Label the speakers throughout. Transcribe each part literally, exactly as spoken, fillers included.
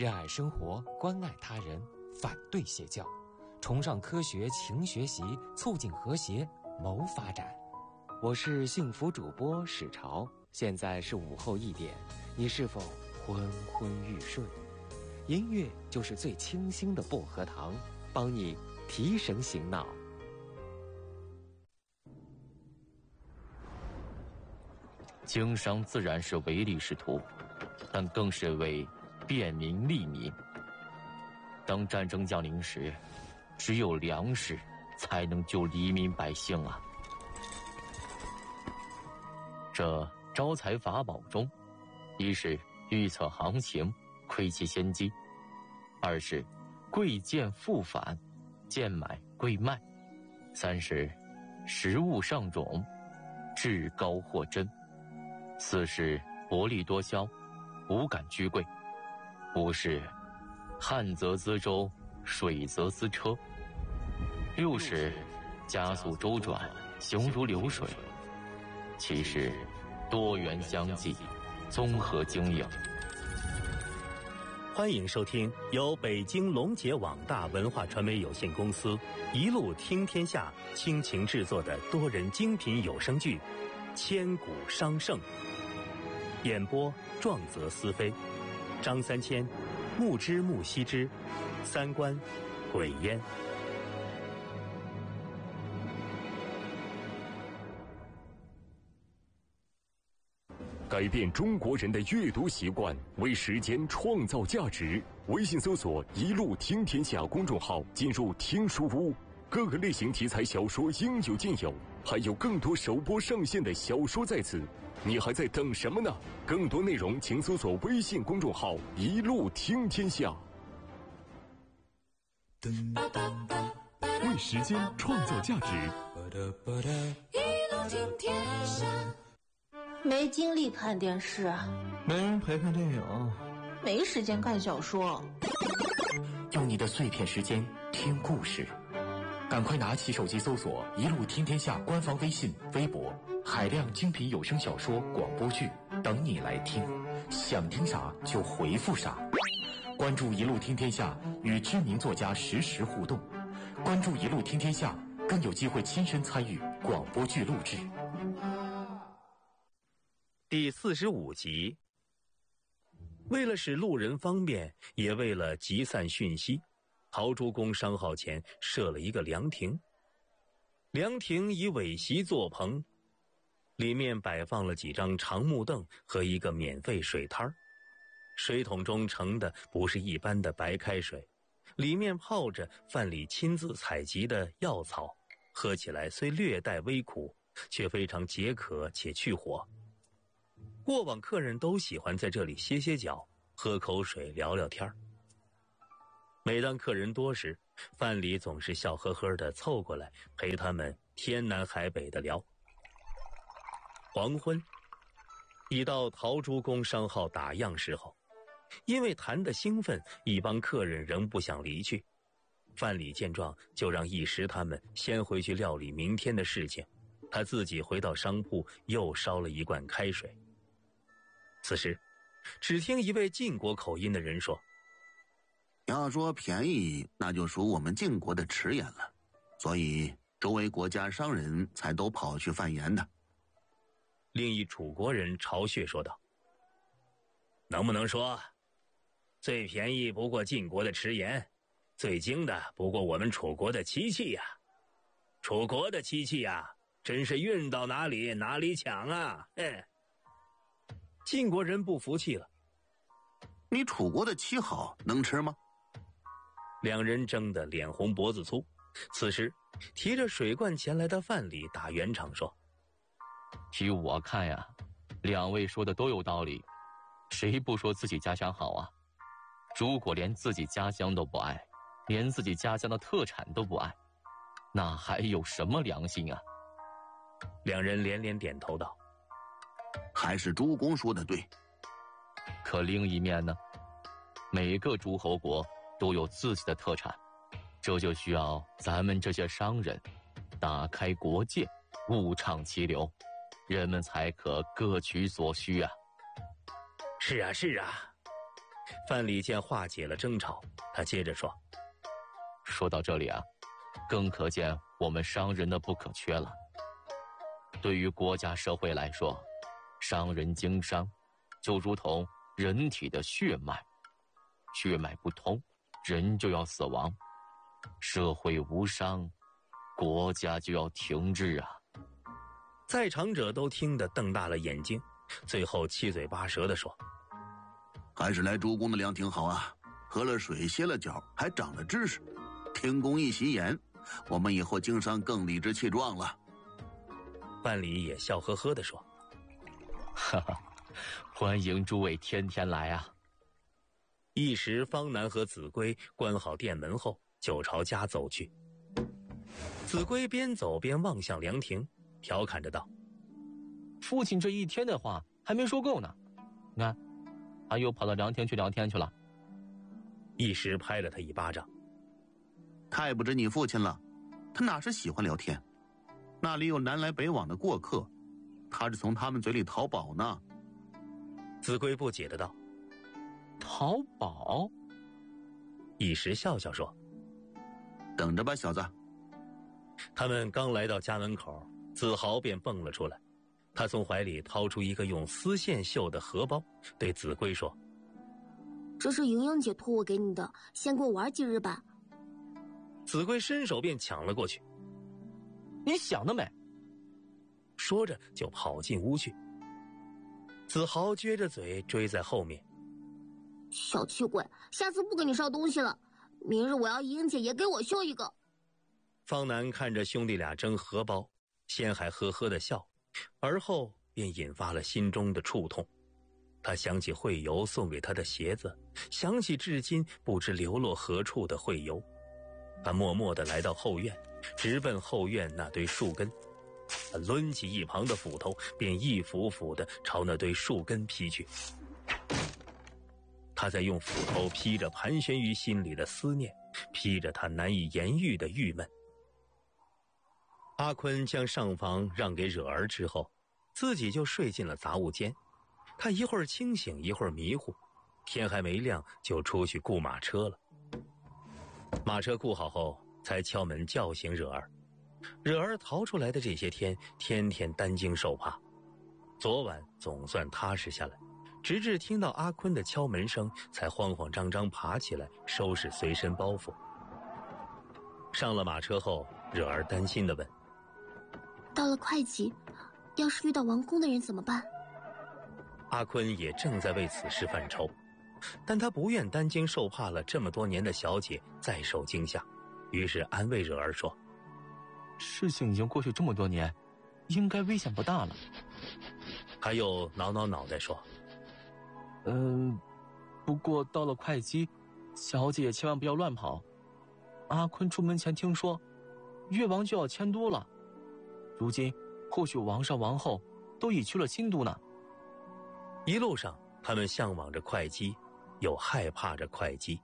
Speaker 1: 热爱生活，关爱他人，反对邪教，崇尚科学，勤学习，促进和谐，谋发展。我是幸福主播史潮，现在是午后一点，你是否昏昏欲睡？音乐就是最清新的薄荷糖，帮你提神醒脑。
Speaker 2: 经商自然是唯利是图，但更是为便民利民。当战争降临时，只有粮食才能救黎民百姓啊！这招财法宝中，一是预测行情，窥其先机；二是贵贱复返，贱买贵卖；三是食物上种，至高货真；四是薄利多销，无感居贵；五是旱则资舟，水则资车；六是加速周转，行如流水；七是多元相济，综合经营。
Speaker 3: 欢迎收听由北京龙杰网大文化传媒有限公司一路听天下倾情制作的多人精品有声剧《千古商圣》，演播壮则思飞，张三千、木之木西之，三观鬼烟。
Speaker 4: 改变中国人的阅读习惯，为时间创造价值。微信搜索“一路听天下”公众号，进入听书屋，各个类型题材小说应有尽有，还有更多首播上线的小说在此，你还在等什么呢？更多内容请搜索微信公众号“一路听天下”。为时间创造价值，
Speaker 5: 一路听天下。没精力看电视，
Speaker 6: 没人陪看电影，
Speaker 5: 没时间看小说。
Speaker 7: 用你的碎片时间听故事，赶快拿起手机搜索“一路听天下”官方微信、微博，海量精品有声小说、广播剧等你来听，想听啥就回复啥。关注“一路听天下”，与知名作家实时互动。关注“一路听天下”，更有机会亲身参与广播剧录制。
Speaker 3: 第四十五集。为了使路人方便，也为了集散讯息，陶朱公商号前设了一个凉亭。凉亭以苇席做棚，里面摆放了几张长木凳和一个免费水摊儿。水桶中盛的不是一般的白开水，里面泡着范蠡亲自采集的药草，喝起来虽略带微苦，却非常解渴且去火。过往客人都喜欢在这里歇歇脚，喝口水，聊聊天。每当客人多时，范蠡总是笑呵呵地凑过来陪他们天南海北地聊。黄昏已到陶朱公商号打烊时候，因为谈得兴奋，一帮客人仍不想离去。范蠡见状，就让一时他们先回去料理明天的事情，他自己回到商铺又烧了一罐开水。此时只听一位晋国口音的人说，
Speaker 8: 要说便宜，那就属我们晋国的迟延了，所以周围国家商人才都跑去贩盐的。
Speaker 3: 另一楚国人巢穴说道，能不能说最便宜不过晋国的迟延，最精的不过我们楚国的漆器呀、啊、楚国的漆器呀、啊、真是运到哪里哪里抢啊！嘿，晋国人不服气了，
Speaker 8: 你楚国的漆好，能吃吗？
Speaker 3: 两人争得脸红脖子粗。此时提着水罐前来的范蠡打圆场说，
Speaker 2: 依我看呀，两位说的都有道理，谁不说自己家乡好啊？如果连自己家乡都不爱，连自己家乡的特产都不爱，那还有什么良心啊？
Speaker 3: 两人连连点头道，
Speaker 8: 还是朱公说的对。
Speaker 2: 可另一面呢，每个诸侯国都有自己的特产，这就需要咱们这些商人打开国界，物畅其流，人们才可各取所需啊。
Speaker 3: 是啊是啊， 范蠡见化解了争吵，他接着说：
Speaker 2: 说到这里啊，更可见我们商人的不可缺了。对于国家社会来说，商人经商就如同人体的血脉，血脉不通，人就要死亡；社会无商，国家就要停滞啊！
Speaker 3: 在场者都听得瞪大了眼睛，最后七嘴八舌地说：
Speaker 8: 还是来诸公的凉亭好啊，喝了水歇了脚，还长了知识。听公一席言，我们以后经商更理直气壮了。
Speaker 3: 范蠡也笑呵呵地说：
Speaker 2: 哈哈，欢迎诸位天天来啊！
Speaker 3: 一时方南和子规关好店门后，就朝家走去。子规边走边望向凉亭，调侃着道：
Speaker 2: 父亲这一天的话还没说够呢，你看他又跑到凉亭去聊天去了。
Speaker 3: 一时拍了他一巴掌：
Speaker 8: 太不知你父亲了，他哪是喜欢聊天，那里有南来北往的过客，他是从他们嘴里淘宝呢。
Speaker 3: 子规不解的道：
Speaker 2: 淘宝？
Speaker 3: 一时笑笑说：
Speaker 8: 等着吧，小子。
Speaker 3: 他们刚来到家门口，子豪便蹦了出来，他从怀里掏出一个用丝线绣的荷包，对子规说：
Speaker 5: 这是莹莹姐托我给你的，先给我玩几日吧。
Speaker 3: 子规伸手便抢了过去。
Speaker 2: 你想得美！
Speaker 3: 说着就跑进屋去。子豪撅着嘴追在后面：
Speaker 5: 小气鬼，下次不给你烧东西了，明日我要莹莹姐也给我绣一个。
Speaker 3: 方南看着兄弟俩争荷包，先还呵呵的笑，而后便引发了心中的触痛。他想起惠游送给他的鞋子，想起至今不知流落何处的惠游。他默默地来到后院，直奔后院那堆树根。他抡起一旁的斧头，便一斧斧地朝那堆树根劈去。他在用斧头劈着盘旋于心里的思念，劈着他难以言喻的郁闷。阿坤将上房让给惹儿之后，自己就睡进了杂物间。他一会儿清醒，一会儿迷糊，天还没亮就出去雇马车了。马车雇好后，才敲门叫醒惹儿。惹儿逃出来的这些天，天天担惊受怕，昨晚总算踏实下来，直至听到阿坤的敲门声，才慌慌张张爬起来收拾随身包袱。上了马车后，惹儿担心地问：
Speaker 5: 到了会稽，要是遇到王宫的人怎么办？
Speaker 3: 阿坤也正在为此事犯愁，但他不愿担惊受怕了这么多年的小姐再受惊吓，于是安慰惹儿说：
Speaker 2: 事情已经过去这么多年，应该危险不大了。
Speaker 3: 他又挠挠脑袋说：
Speaker 2: 呃，不过到了会稽，小姐千万不要乱跑。阿坤出门前听说越王就要迁都了，如今或许王上王后都已去了新都呢。
Speaker 3: 一路上他们向往着会稽，又害怕着会稽。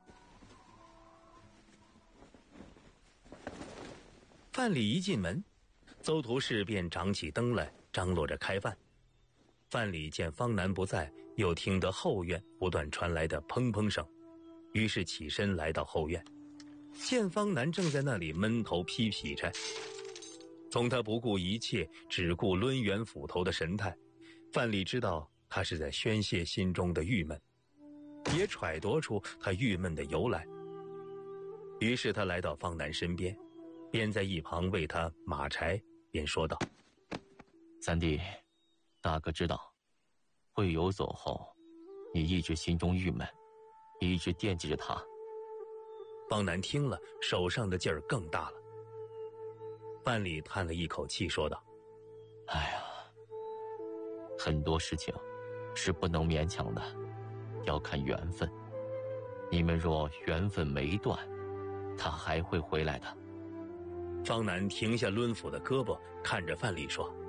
Speaker 3: 范蠡一进门，邹图氏便掌起灯来，张罗着开饭。范蠡见方南不在，又听得后院不断传来的砰砰声，于是起身来到后院，见方南正在那里闷头劈劈柴。从他不顾一切只顾抡圆斧头的神态，范蠡知道他是在宣泄心中的郁闷，也揣度出他郁闷的由来。于是他来到方南身边，便在一旁为他码柴，便说道：
Speaker 2: 三弟，大哥知道惠游走后，你一直心中郁闷，一直惦记着他。
Speaker 3: 方南听了，手上的劲儿更大了。范蠡叹了一口气说道：
Speaker 2: 哎呀，很多事情是不能勉强的，要看缘分。你们若缘分没断，他还会回来的。
Speaker 3: 方南停下抡斧的胳膊，看着范蠡说：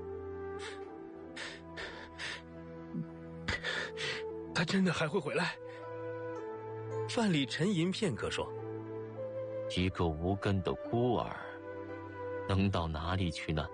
Speaker 3: 他真的还会回来？范蠡沉吟片刻说：
Speaker 2: 一个无根的孤儿，能到哪里去呢？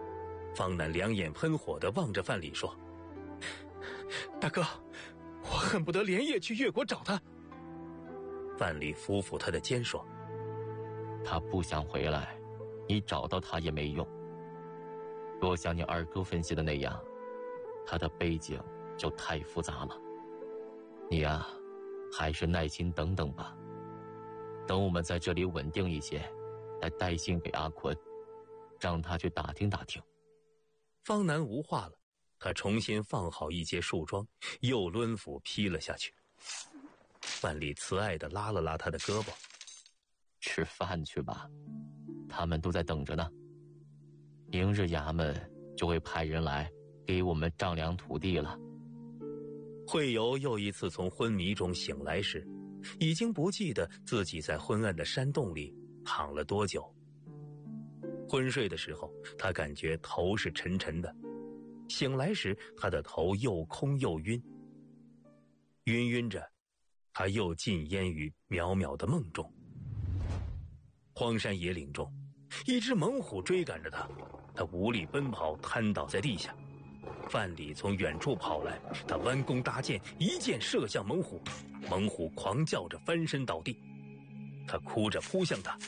Speaker 3: 方南两眼喷火地望着范蠡说：大哥，我恨不得连夜去越国找他。范蠡抚抚他的肩说：
Speaker 2: 他不想回来，你找到他也没用。若像你二哥分析的那样，他的背景就太复杂了。你呀，还是耐心等等吧。等我们在这里稳定一些，再带信给阿坤，让他去打听打听。
Speaker 3: 方南无话了，他重新放好一截树桩，又抡斧劈了下去。范蠡慈爱地拉了拉他的胳膊：
Speaker 2: 吃饭去吧，他们都在等着呢。明日衙门就会派人来给我们丈量土地了。
Speaker 3: 惠游又一次从昏迷中醒来时，已经不记得自己在昏暗的山洞里躺了多久。昏睡的时候，他感觉头是沉沉的，醒来时他的头又空又晕。晕晕着，他又浸淹于渺渺的梦中。荒山野岭中，一只猛虎追赶着他，他无力奔跑，瘫倒在地下。范蠡从远处跑来，他弯弓搭箭，一箭射向猛虎。猛虎狂叫着翻身倒地，他哭着扑向他：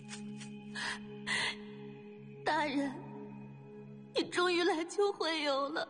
Speaker 5: 大人，你终于来救惠游了。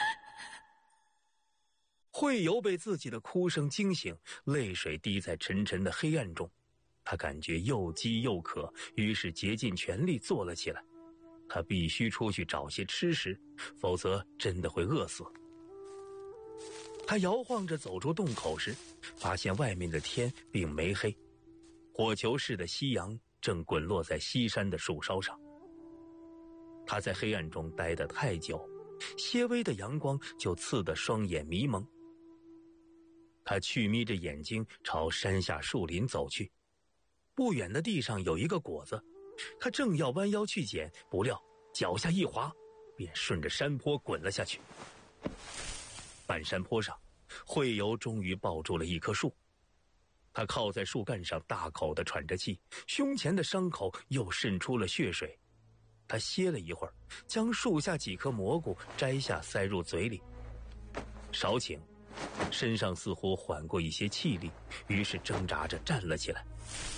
Speaker 3: 惠游被自己的哭声惊醒，泪水滴在沉沉的黑暗中，他感觉又饥又渴，于是竭尽全力坐了起来。他必须出去找些吃食，否则真的会饿死。他摇晃着走出洞口时，发现外面的天并没黑，火球似的夕阳正滚落在西山的树梢上。他在黑暗中待得太久，些微的阳光就刺得双眼迷蒙。他去眯着眼睛朝山下树林走去，不远的地上有一个果子，他正要弯腰去捡，不料脚下一滑，便顺着山坡滚了下去。半山坡上，惠游终于抱住了一棵树，他靠在树干上，大口地喘着气，胸前的伤口又渗出了血水。他歇了一会儿，将树下几颗蘑菇摘下塞入嘴里，少顷，身上似乎缓过一些气力，于是挣扎着站了起来。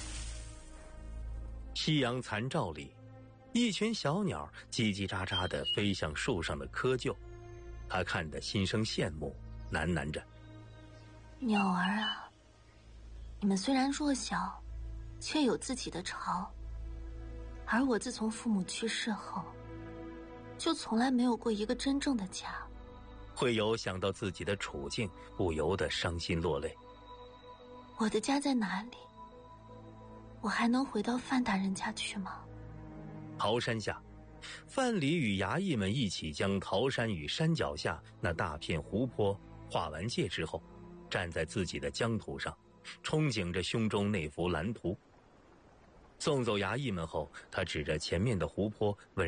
Speaker 3: 夕阳残照里，一群小鸟叽叽喳喳地飞向树上的窠臼，他看得心生羡慕，喃喃着：
Speaker 5: 鸟儿啊，你们虽然弱小，却有自己的巢，而我自从父母去世后，就从来没有过一个真正的家。
Speaker 3: 惠游想到自己的处境，不由得伤心落泪。
Speaker 5: 我的家在哪里？我还能回到范大人家去吗？
Speaker 3: 桃山下，范蠡与衙役们一起将桃山与山脚下那大片湖泊划完界之后，站在自己的疆土上，憧憬着胸中那幅蓝图。送走衙役们后，他指着前面的湖泊问